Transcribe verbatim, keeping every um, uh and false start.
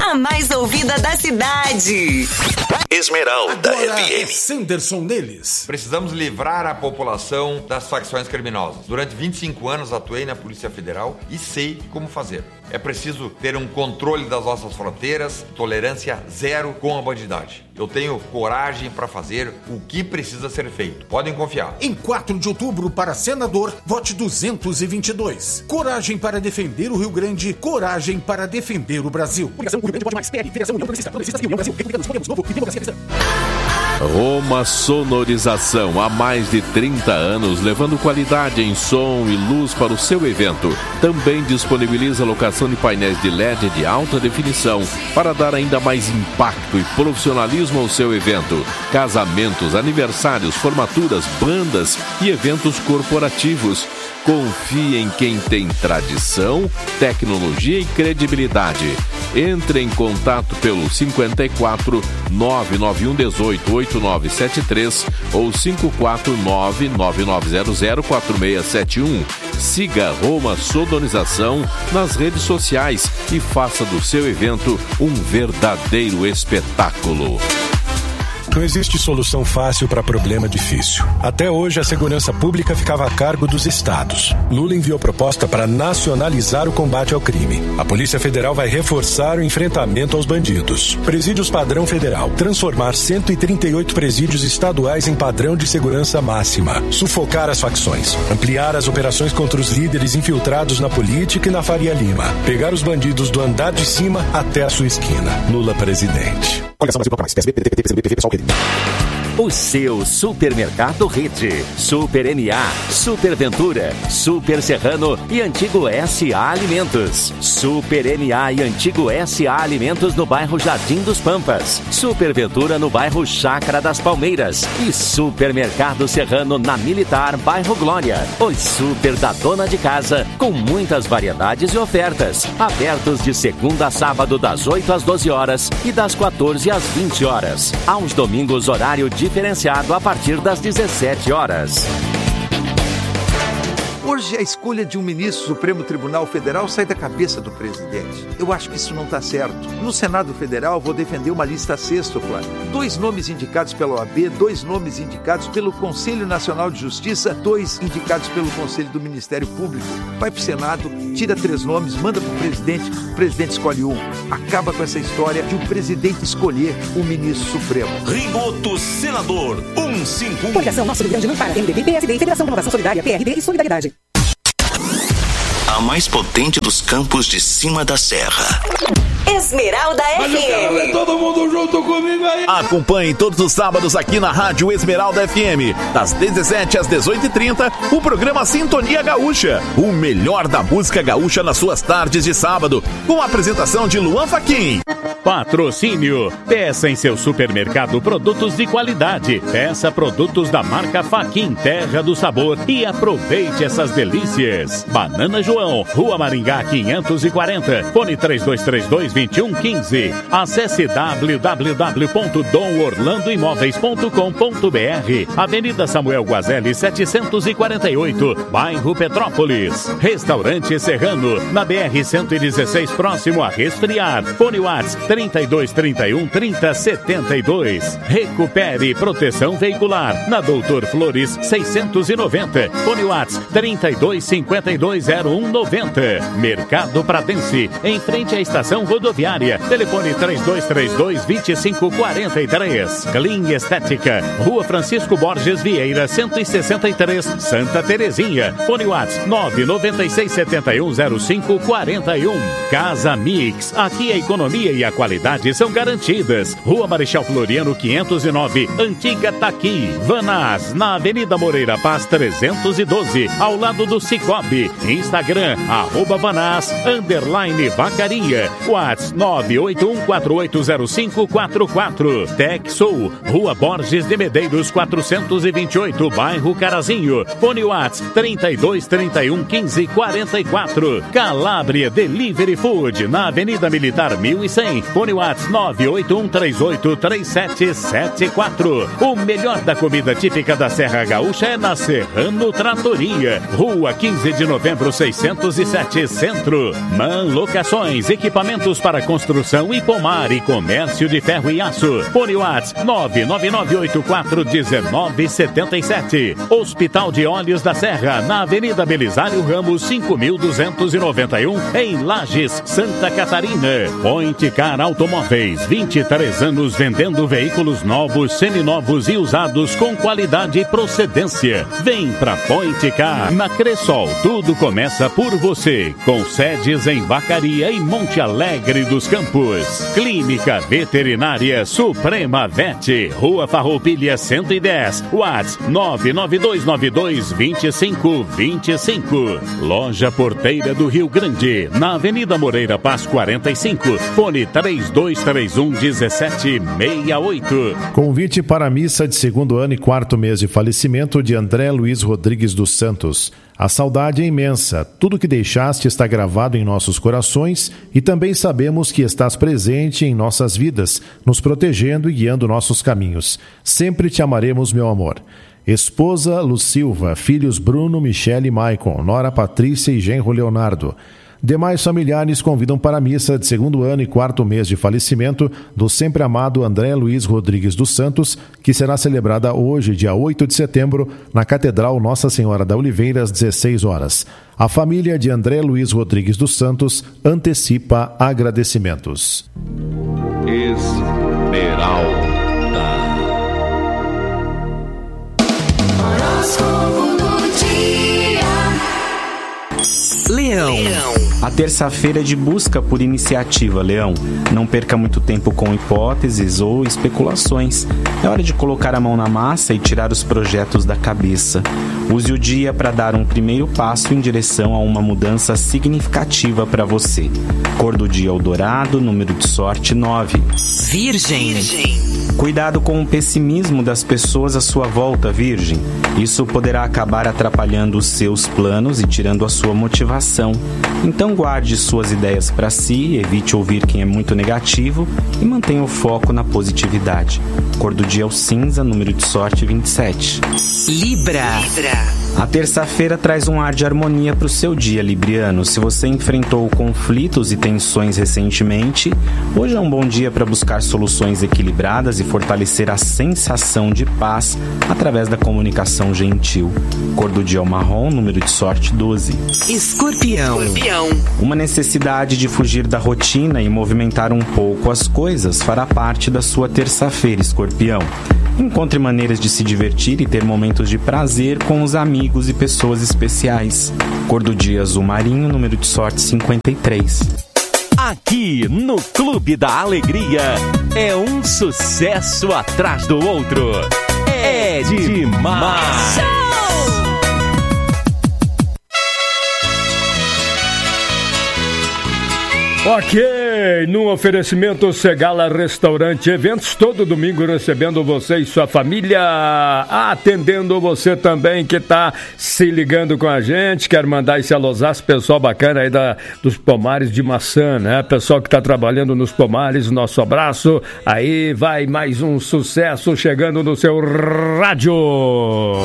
a mais ouvida da cidade. Esmeralda Agora F M. é Sanderson neles. Precisamos livrar a população das facções criminosas. Durante vinte e cinco anos atuei na Polícia Federal e sei como fazer. É preciso ter um controle das nossas fronteiras, tolerância zero com a bandidagem. Eu tenho coragem para fazer o que precisa ser feito. Podem confiar. Em quatro de outubro, para senador, vote duzentos e vinte e dois. Coragem para defender o Rio Grande, coragem para defender o Brasil. Coligação Rio Grande Pode Mais, P L, Federação União Progressista, Progressistas e União Brasil, Republicanos, Podemos, Novo e Democracia Cristã. Roma Sonorização, há mais de trinta anos, levando qualidade em som e luz para o seu evento. Também disponibiliza locação de painéis de L E D de alta definição para dar ainda mais impacto e profissionalismo ao seu evento. Casamentos, aniversários, formaturas, bandas e eventos corporativos. Confie em quem tem tradição, tecnologia e credibilidade. Entre em contato pelo cinquenta e quatro, nove nove um um oito, oito nove sete três ou cinco quatro nove, nove nove zero zero, quatro seis sete um. Siga Roma Sonorização nas redes sociais e faça do seu evento um verdadeiro espetáculo. Não existe solução fácil para problema difícil. Até hoje, a segurança pública ficava a cargo dos estados. Lula enviou proposta para nacionalizar o combate ao crime. A Polícia Federal vai reforçar o enfrentamento aos bandidos. Presídios padrão federal. Transformar cento e trinta e oito presídios estaduais em padrão de segurança máxima. Sufocar as facções. Ampliar as operações contra os líderes infiltrados na política e na Faria Lima. Pegar os bandidos do andar de cima até a sua esquina. Lula presidente. Coligação Brasil Mais, P S B, P D T, P T, P C B, P V, pessoal querido. O seu supermercado Rede, Super N A, Super Ventura, Super Serrano e Antigo S A Alimentos. Super N A e Antigo S A Alimentos no bairro Jardim dos Pampas. Super Ventura no bairro Chácara das Palmeiras. E Supermercado Serrano na Militar, bairro Glória. Os super da dona de casa, com muitas variedades e ofertas. Abertos de segunda a sábado das oito às doze horas e das quatorze às vinte horas. Aos domingos, horário diferenciado a partir das dezessete horas. Hoje a escolha de um ministro do Supremo Tribunal Federal sai da cabeça do presidente. Eu acho que isso não está certo. No Senado Federal vou defender uma lista sextupla. Dois nomes indicados pela O A B, dois nomes indicados pelo Conselho Nacional de Justiça, dois indicados pelo Conselho do Ministério Público. Vai pro Senado, tira três nomes, manda pro presidente, o presidente escolhe um. Acaba com essa história de o presidente escolher o ministro supremo. Rimoto Senador cento e cinquenta e um. Coligação Nosso Rio Grande não para. M D B, P S D, Federação de Renovação Solidária, P R D e Solidariedade. A mais potente dos campos de cima da serra. Esmeralda F M. Todo mundo junto comigo aí. Acompanhe todos os sábados aqui na Rádio Esmeralda F M, das dezessete às dezoito e trinta, o programa Sintonia Gaúcha, o melhor da música gaúcha nas suas tardes de sábado, com a apresentação de Luan Fachin. Patrocínio. Peça em seu supermercado produtos de qualidade. Peça produtos da marca Fachin, Terra do Sabor, e aproveite essas delícias. Banana João, Rua Maringá quinhentos e quarenta, fone três dois três dois, dois um um um cinco. Acesse w w w ponto dom orlando imóveis ponto com ponto b r. Avenida Samuel Guazelli setecentos e quarenta e oito, bairro Petrópolis. Restaurante Serrano, na B R cento e dezesseis, próximo a Resfriar. Fone WhatsApp trinta e dois, trinta e um, trinta, setenta e dois. Recupere proteção veicular, na Doutor Flores seiscentos e noventa. Fone WhatsApp trinta e dois, cinquenta e dois, zero um, noventa. Mercado Pratense, em frente à estação rodoviária. Telefone três dois três dois, dois cinco quatro três. Clean Estética, Rua Francisco Borges Vieira cento e sessenta e três, Santa Terezinha. Fone WhatsApp nove nove seis sete um, zero cinco quatro um. Casa Mix, aqui a economia e a qualidade são garantidas. Rua Marechal Floriano quinhentos e nove, Antiga Taqui. Vanaz, na Avenida Moreira Paz trezentos e doze, ao lado do Cicobi. Instagram, arroba Vanaz, underline Vacaria. WhatsApp nove oito um quatro oito zero cinco quatro quatro. Tec Sul, Rua Borges de Medeiros quatrocentos e vinte e oito, bairro Carazinho. Fone WhatsApp trinta e dois, trinta e um, quinze, quarenta e quatro. Calabria Delivery Food, na Avenida Militar mil e cem. Fone WhatsApp nove oito um três oito três sete sete quatro. O melhor da comida típica da Serra Gaúcha é na Serrano Tratoria, Rua quinze de novembro seiscentos e sete, Centro. Man Locações, equipamentos para construção e pomar e comércio de ferro e aço. Fone WhatsApp nove nove nove oito quatro um nove sete sete. Hospital de Olhos da Serra, na Avenida Belisário Ramos, cinco mil duzentos e noventa e um, em Lages, Santa Catarina. Point Car Automóveis, vinte e três anos vendendo veículos novos, seminovos e usados com qualidade e procedência. Vem pra Point Car, na Cressol. Tudo começa por você, com sedes em Vacaria e Monte Alegre dos Campos. Clínica Veterinária Suprema Vet, Rua Farroupilha cento e dez, WhatsApp nove nove dois nove dois dois cinco dois cinco. Loja Porteira do Rio Grande, na Avenida Moreira Paz quarenta e cinco, fone três dois três um um sete seis oito. Convite para a missa de segundo ano e quarto mês de falecimento de André Luiz Rodrigues dos Santos. A saudade é imensa, tudo que deixaste está gravado em nossos corações e também sabemos que estás presente em nossas vidas, nos protegendo e guiando nossos caminhos. Sempre te amaremos, meu amor. Esposa Lu Silva, filhos Bruno, Michele e Maicon, nora Patrícia e genro Leonardo. Demais familiares convidam para a missa de segundo ano e quarto mês de falecimento do sempre amado André Luiz Rodrigues dos Santos, que será celebrada hoje, dia oito de setembro, na Catedral Nossa Senhora da Oliveira, às dezesseis horas. A família de André Luiz Rodrigues dos Santos antecipa agradecimentos. Esmeralda. Leão. A terça-feira é de busca por iniciativa, Leão. Não perca muito tempo com hipóteses ou especulações. É hora de colocar a mão na massa e tirar os projetos da cabeça. Use o dia para dar um primeiro passo em direção a uma mudança significativa para você. Cor do dia é o dourado, número de sorte nove. Virgem. Cuidado com o pessimismo das pessoas à sua volta, Virgem. Isso poderá acabar atrapalhando os seus planos e tirando a sua motivação. Então guarde suas ideias para si, evite ouvir quem é muito negativo e mantenha o foco na positividade. Cor do dia é o cinza, número de sorte vinte e sete. Libra. A terça-feira traz um ar de harmonia para o seu dia, Libriano. Se você enfrentou conflitos e tensões recentemente, hoje é um bom dia para buscar soluções equilibradas e fortalecer a sensação de paz através da comunicação gentil. Cor do dia é o marrom, número de sorte doze. Escorpião. Uma necessidade de fugir da rotina e movimentar um pouco as coisas fará parte da sua terça-feira, Escorpião. Encontre maneiras de se divertir e ter momentos de prazer com os amigos e pessoas especiais. Cor do dia azul marinho, número de sorte cinquenta e três. Aqui no Clube da Alegria é um sucesso atrás do outro. É demais! Ok, no oferecimento Segala Restaurante Eventos, todo domingo recebendo você e sua família, atendendo você também que está se ligando com a gente, quer mandar esse alôzaço, pessoal bacana aí da, dos pomares de maçã, né? Pessoal que está trabalhando nos pomares, nosso abraço, aí vai mais um sucesso chegando no seu rádio.